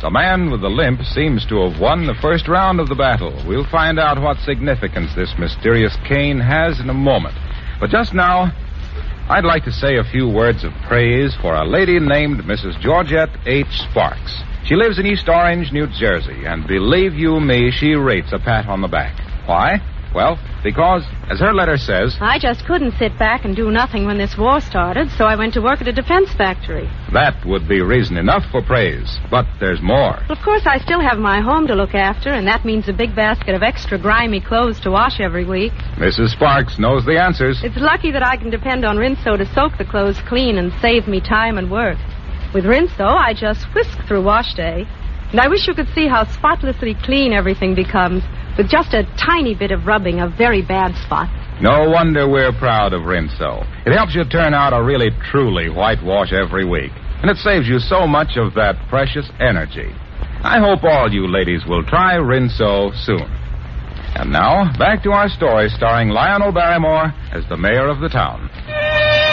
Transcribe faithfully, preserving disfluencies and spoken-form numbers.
The man with the limp seems to have won the first round of the battle. We'll find out what significance this mysterious cane has in a moment. But just now, I'd like to say a few words of praise for a lady named Missus Georgette H. Sparks. She lives in East Orange, New Jersey, and believe you me, she rates a pat on the back. Why? Well, because, as her letter says... I just couldn't sit back and do nothing when this war started, so I went to work at a defense factory. That would be reason enough for praise. But there's more. Well, of course, I still have my home to look after, and that means a big basket of extra grimy clothes to wash every week. Missus Sparks knows the answers. It's lucky that I can depend on Rinso to soak the clothes clean and save me time and work. With Rinso, I just whisk through wash day. And I wish you could see how spotlessly clean everything becomes with just a tiny bit of rubbing of very bad spots. No wonder we're proud of Rinso. It helps you turn out a really, truly white wash every week. And it saves you so much of that precious energy. I hope all you ladies will try Rinso soon. And now, back to our story starring Lionel Barrymore as the mayor of the town.